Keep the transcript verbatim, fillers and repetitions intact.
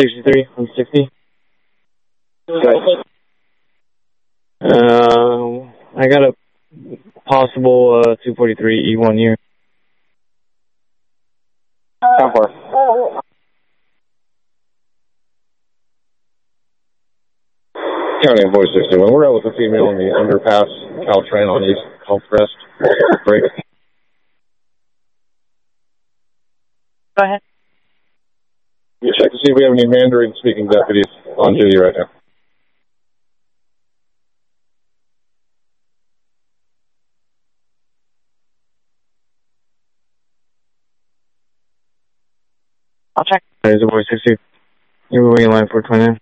sixty-three on sixty. Okay. Uh, I got a possible uh, two forty-three E one here. How far? County and Voice sixty-one. We're out with a female on the underpass, Caltrain on East Hillcrest. Break. Go ahead. You check to see if we have any Mandarin-speaking deputies on duty right now. I'll check. There's a Voice sixty. You're moving in line four twenty-nine.